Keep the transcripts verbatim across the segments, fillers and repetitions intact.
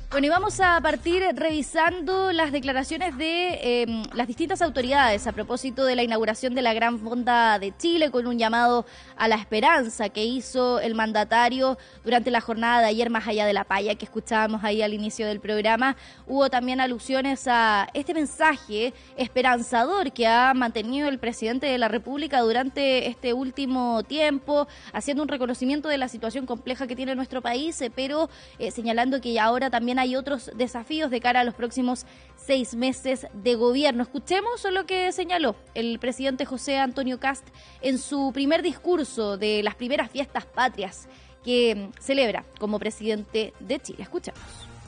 Bueno, y vamos a partir revisando las declaraciones de eh, las distintas autoridades a propósito de la inauguración de la Gran Fonda de Chile, con un llamado a la esperanza que hizo el mandatario durante la jornada de ayer, más allá de la palla que escuchábamos ahí al inicio del programa. Hubo también alusiones a este mensaje esperanzador que ha mantenido el presidente de la República durante este último tiempo, haciendo un reconocimiento de la situación compleja que tiene nuestro país, eh, pero eh, señalando que ahora también hay otros desafíos de cara a los próximos seis meses de gobierno. Escuchemos lo que señaló el presidente José Antonio Kast en su primer discurso de las primeras fiestas patrias que celebra como presidente de Chile. Escuchemos.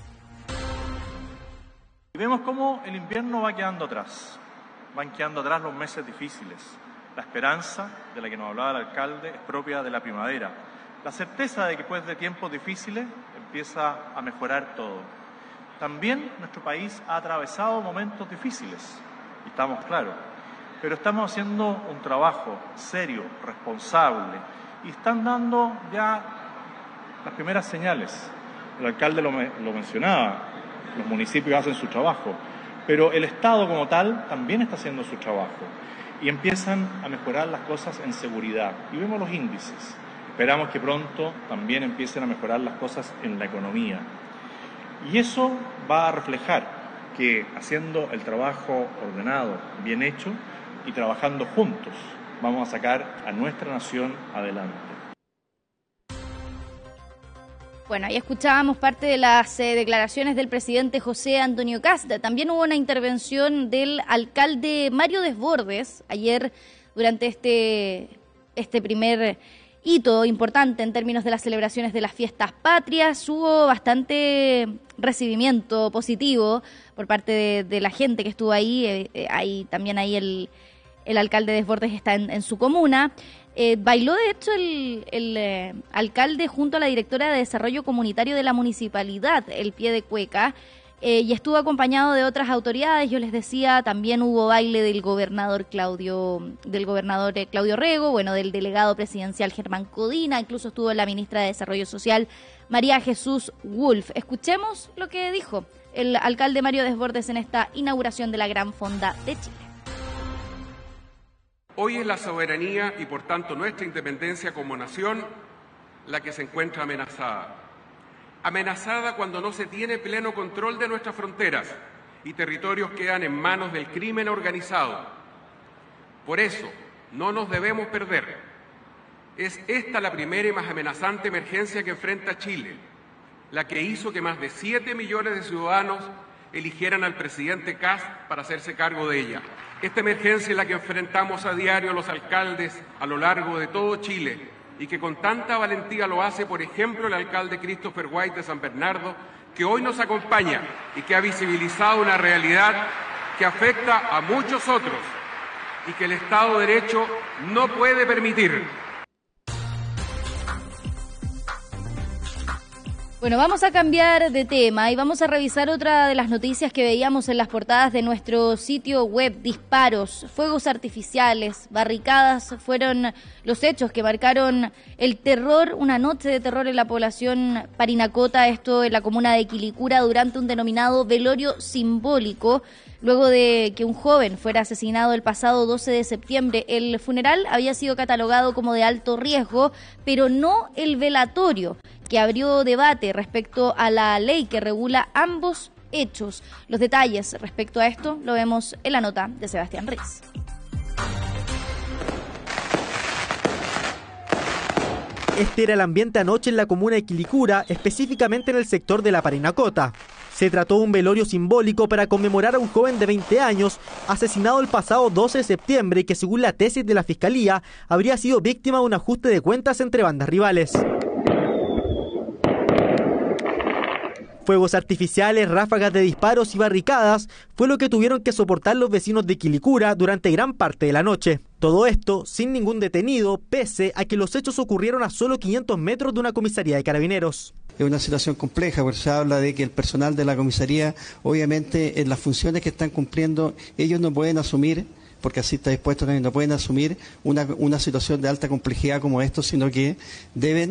Vemos cómo el invierno va quedando atrás, van quedando atrás los meses difíciles. La esperanza de la que nos hablaba el alcalde es propia de la primavera. La certeza de que después de tiempos difíciles empieza a mejorar todo. También nuestro país ha atravesado momentos difíciles, y estamos claros, pero estamos haciendo un trabajo serio, responsable, y están dando ya las primeras señales. El alcalde lo, lo mencionaba, los municipios hacen su trabajo, pero el Estado como tal también está haciendo su trabajo, y empiezan a mejorar las cosas en seguridad, y vemos los índices. Esperamos que pronto también empiecen a mejorar las cosas en la economía. Y eso va a reflejar que haciendo el trabajo ordenado, bien hecho y trabajando juntos, vamos a sacar a nuestra nación adelante. Bueno, ahí escuchábamos parte de las eh, declaraciones del presidente José Antonio Kast. También hubo una intervención del alcalde Mario Desbordes ayer durante este, este primer hito importante en términos de las celebraciones de las fiestas patrias. Hubo bastante recibimiento positivo por parte de, de la gente que estuvo ahí. Eh, eh, ahí también ahí el, el alcalde Desbordes está en, en su comuna. Eh, bailó de hecho el, el eh, alcalde junto a la directora de Desarrollo Comunitario de la municipalidad, el pie de cueca. Eh, y estuvo acompañado de otras autoridades. Yo les decía, también hubo baile del gobernador Claudio, del gobernador eh, Claudio Rego, bueno, del delegado presidencial Germán Codina, incluso estuvo la ministra de Desarrollo Social, María Jesús Wolf. Escuchemos lo que dijo el alcalde Mario Desbordes en esta inauguración de la Gran Fonda de Chile. Hoy es la soberanía y por tanto nuestra independencia como nación la que se encuentra amenazada. Amenazada cuando no se tiene pleno control de nuestras fronteras y territorios quedan en manos del crimen organizado. Por eso, no nos debemos perder. Es esta la primera y más amenazante emergencia que enfrenta Chile, la que hizo que más de siete millones de ciudadanos eligieran al presidente Kast para hacerse cargo de ella. Esta emergencia es la que enfrentamos a diario los alcaldes a lo largo de todo Chile, y que con tanta valentía lo hace, por ejemplo, el alcalde Christopher White de San Bernardo, que hoy nos acompaña y que ha visibilizado una realidad que afecta a muchos otros y que el Estado de Derecho no puede permitir. Bueno, vamos a cambiar de tema y vamos a revisar otra de las noticias que veíamos en las portadas de nuestro sitio web. Disparos, fuegos artificiales, barricadas fueron los hechos que marcaron el terror, una noche de terror en la población parinacota, esto en la comuna de Quilicura, durante un denominado velorio simbólico, luego de que un joven fuera asesinado el pasado doce de septiembre. El funeral había sido catalogado como de alto riesgo, pero no el velatorio, que abrió debate respecto a la ley que regula ambos hechos. Los detalles respecto a esto lo vemos en la nota de Sebastián Reyes. Este era el ambiente anoche en la comuna de Quilicura, específicamente en el sector de la Parinacota. Se trató de un velorio simbólico para conmemorar a un joven de veinte años asesinado el pasado doce de septiembre y que, según la tesis de la Fiscalía, habría sido víctima de un ajuste de cuentas entre bandas rivales. Fuegos artificiales, ráfagas de disparos y barricadas fue lo que tuvieron que soportar los vecinos de Quilicura durante gran parte de la noche. Todo esto sin ningún detenido, pese a que los hechos ocurrieron a solo quinientos metros de una comisaría de carabineros. Es una situación compleja, porque se habla de que el personal de la comisaría, obviamente, en las funciones que están cumpliendo, ellos no pueden asumir, porque así está dispuesto también, no pueden asumir una, una situación de alta complejidad como esto, sino que deben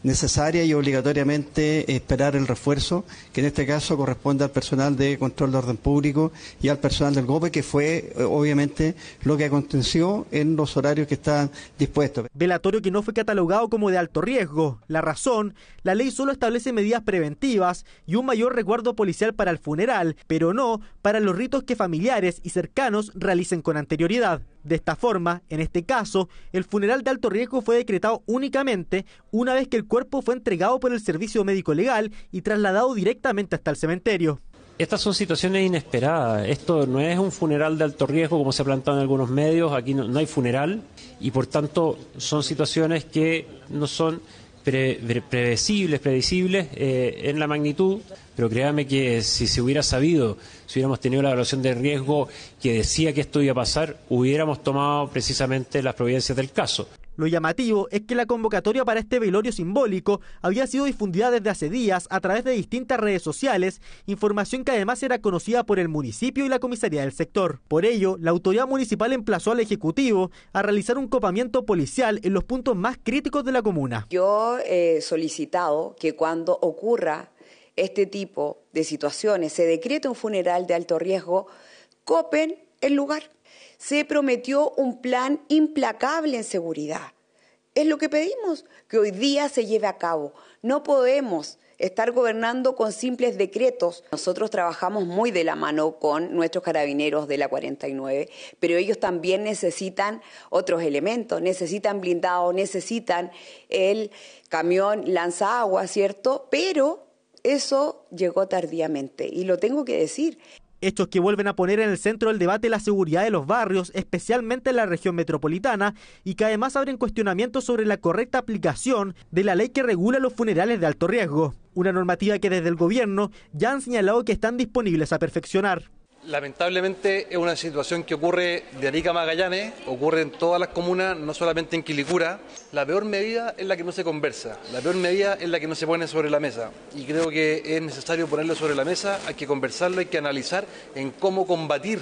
necesaria y obligatoriamente esperar el refuerzo, que en este caso corresponde al personal de control de orden público y al personal del GOPE, que fue obviamente lo que aconteció en los horarios que estaban dispuestos. Velatorio que no fue catalogado como de alto riesgo. La razón, la ley solo establece medidas preventivas y un mayor resguardo policial para el funeral, pero no para los ritos que familiares y cercanos realicen con anterioridad. De esta forma, en este caso, el funeral de alto riesgo fue decretado únicamente una vez que el cuerpo fue entregado por el servicio médico legal y trasladado directamente hasta el cementerio. Estas son situaciones inesperadas. Esto no es un funeral de alto riesgo como se ha planteado en algunos medios. Aquí no, no hay funeral y por tanto son situaciones que no son pre, pre, previsibles, previsibles eh, en la magnitud. Pero créame que si se hubiera sabido, si hubiéramos tenido la evaluación de riesgo que decía que esto iba a pasar, hubiéramos tomado precisamente las providencias del caso. Lo llamativo es que la convocatoria para este velorio simbólico había sido difundida desde hace días a través de distintas redes sociales, información que además era conocida por el municipio y la comisaría del sector. Por ello, la autoridad municipal emplazó al Ejecutivo a realizar un copamiento policial en los puntos más críticos de la comuna. Yo he solicitado que cuando ocurra este tipo de situaciones, se decreta un funeral de alto riesgo, copen el lugar. Se prometió un plan implacable en seguridad. Es lo que pedimos, que hoy día se lleve a cabo. No podemos estar gobernando con simples decretos. Nosotros trabajamos muy de la mano con nuestros carabineros de la cuarenta y nueve, pero ellos también necesitan otros elementos, necesitan blindados, necesitan el camión lanzaagua, ¿cierto? Pero eso llegó tardíamente y lo tengo que decir. Hechos que vuelven a poner en el centro del debate la seguridad de los barrios, especialmente en la región metropolitana, y que además abren cuestionamientos sobre la correcta aplicación de la ley que regula los funerales de alto riesgo. Una normativa que desde el gobierno ya han señalado que están disponibles a perfeccionar. Lamentablemente es una situación que ocurre de Arica a Magallanes, ocurre en todas las comunas, no solamente en Quilicura. La peor medida es la que no se conversa, la peor medida es la que no se pone sobre la mesa. Y creo que es necesario ponerlo sobre la mesa, hay que conversarlo, hay que analizar en cómo combatir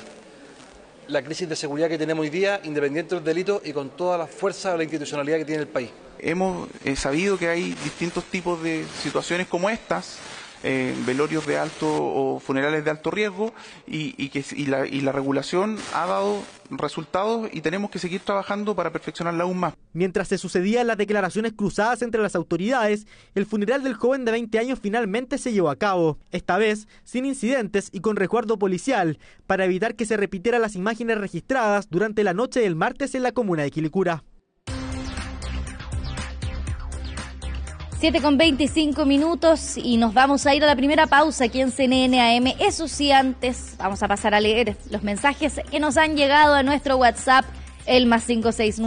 la crisis de seguridad que tenemos hoy día, independiente del delito y con toda la fuerza de la institucionalidad que tiene el país. Hemos eh, sabido que hay distintos tipos de situaciones como estas, Eh, velorios de alto o funerales de alto riesgo y, y que y la, y la regulación ha dado resultados y tenemos que seguir trabajando para perfeccionarla aún más. Mientras se sucedían las declaraciones cruzadas entre las autoridades, el funeral del joven de veinte años finalmente se llevó a cabo, esta vez sin incidentes y con resguardo policial, para evitar que se repitieran las imágenes registradas durante la noche del martes en la comuna de Quilicura. siete con veinticinco minutos y nos vamos a ir a la primera pausa aquí en C N N A M. Eso sí, antes vamos a pasar a leer los mensajes que nos han llegado a nuestro WhatsApp, el más cinco seis nueve.